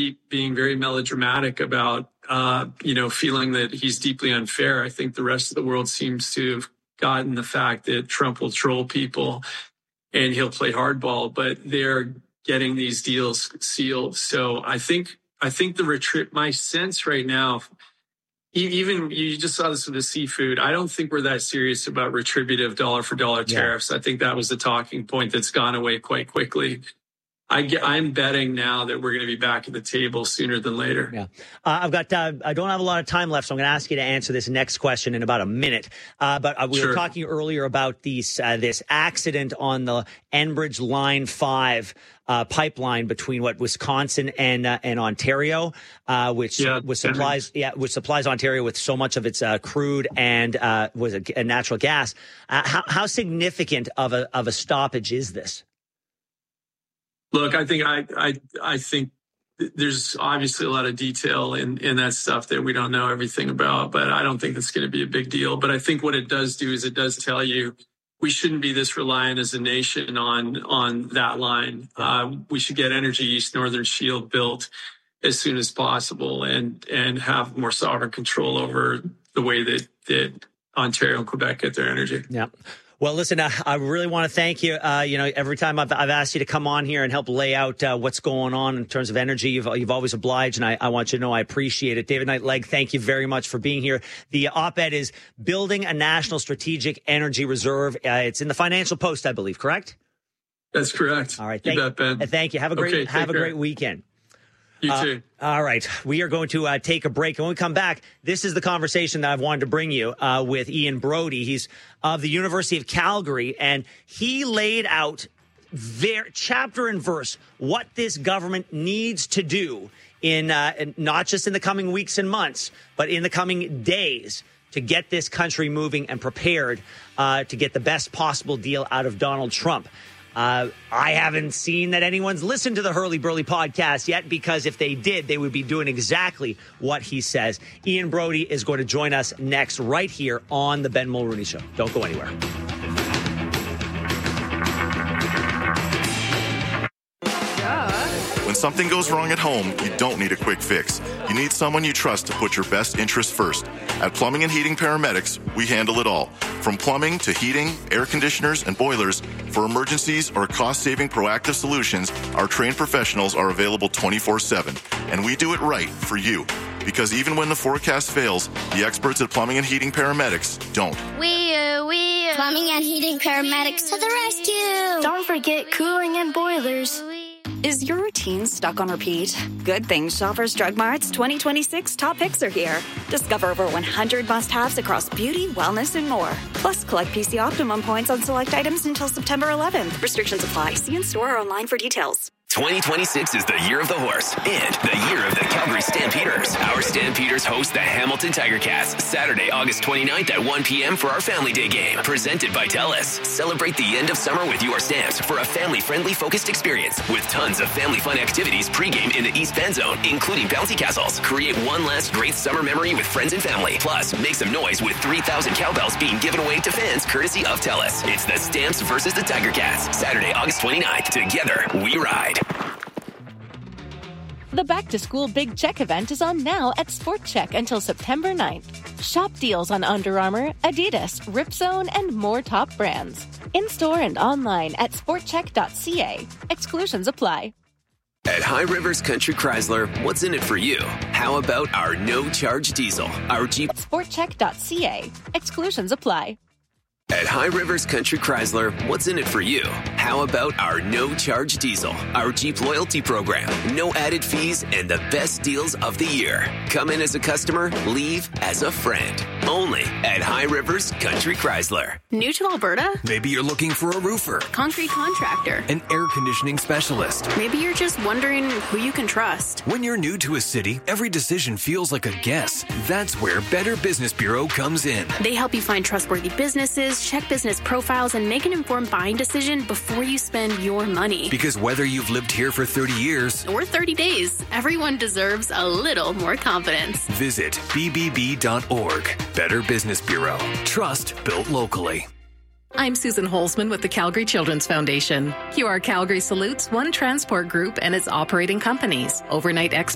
keep being very melodramatic about, feeling that he's deeply unfair. I think the rest of the world seems to have gotten the fact that Trump will troll people and he'll play hardball, but they're getting these deals sealed. So I think my sense right now, even you just saw this with the seafood, I don't think we're that serious about retributive dollar for dollar tariffs. I think that was the talking point that's gone away quite quickly. I'm betting now that we're going to be back at the table sooner than later. Yeah, I don't have a lot of time left, so I'm going to ask you to answer this next question in about a minute. But we were talking earlier about this accident on the Enbridge Line 5 pipeline between Wisconsin and Ontario, which supplies Ontario with so much of its crude and natural gas. How significant of a stoppage is this? Look, I think there's obviously a lot of detail in that stuff that we don't know everything about, but I don't think that's going to be a big deal. But I think what it does do is it does tell you we shouldn't be this reliant as a nation on that line. We should get Energy East Northern Shield built as soon as possible and have more sovereign control over the way that Ontario and Quebec get their energy. Yeah. Well, listen, I really want to thank you. Every time I've asked you to come on here and help lay out what's going on in terms of energy, you've always obliged, and I want you to know I appreciate it. David Knight-Legg, thank you very much for being here. The op-ed is Building a National Strategic Energy Reserve. It's in the Financial Post, I believe, correct? That's correct. All right. You bet, Ben. Thank you. Have a great weekend. You too. All right. We are going to take a break. And when we come back, this is the conversation that I've wanted to bring you with Ian Brody. He's of the University of Calgary, and he laid out chapter and verse what this government needs to do in not just in the coming weeks and months, but in the coming days to get this country moving and prepared to get the best possible deal out of Donald Trump. I haven't seen that anyone's listened to the Hurley Burley podcast yet, because if they did, they would be doing exactly what he says. Ian Brody is going to join us next right here on the Ben Mulrooney Show. Don't go anywhere. When something goes wrong at home, you don't need a quick fix. You need someone you trust to put your best interests first. At Plumbing and Heating Paramedics, we handle it all. From plumbing to heating, air conditioners, and boilers, for emergencies or cost-saving proactive solutions, our trained professionals are available 24/7. And we do it right for you. Because even when the forecast fails, the experts at Plumbing and Heating Paramedics don't. We Plumbing and Heating Paramedics to the rescue. Don't forget cooling and boilers. Is your routine stuck on repeat? Good thing Shoppers Drug Mart's 2026 top picks are here. Discover over 100 must-haves across beauty, wellness, and more. Plus, collect PC Optimum points on select items until September 11th. Restrictions apply. See in store or online for details. 2026 is the year of the horse and the year of the Calgary Stampeders. Our Stampeders host the Hamilton Tiger Cats Saturday, August 29th at 1 p.m. for our Family Day game, presented by TELUS. Celebrate the end of summer with your Stamps for a family-friendly focused experience with tons of family fun activities pregame in the East Bend Zone, including bouncy castles. Create one last great summer memory with friends and family. Plus, make some noise with 3,000 cowbells being given away to fans courtesy of TELUS. It's the Stamps versus the Tiger Cats, Saturday, August 29th. Together, we ride. The Back to School Big Check event is on now at Sport Check until September 9th. Shop deals on Under Armour, Adidas, Ripzone, and more top brands. In-store and online at sportcheck.ca. Exclusions apply. At High Rivers Country Chrysler, what's in it for you? How about our no-charge diesel? Our Jeep... Sportcheck.ca. Exclusions apply. At High Rivers Country Chrysler, what's in it for you? How about our no-charge diesel, our Jeep loyalty program, no added fees, and the best deals of the year? Come in as a customer, leave as a friend. Only at High Rivers Country Chrysler. New to Alberta? Maybe you're looking for a roofer, concrete contractor, an air conditioning specialist. Maybe you're just wondering who you can trust. When you're new to a city, every decision feels like a guess. That's where Better Business Bureau comes in. They help you find trustworthy businesses, check business profiles, and make an informed buying decision before you spend your money. Because whether you've lived here for 30 years or 30 days, everyone deserves a little more confidence. Visit bbb.org. Better Business Bureau. Trust built locally. I'm Susan Holzman with the Calgary Children's Foundation. QR Calgary salutes One Transport Group and its operating companies, overnight experts,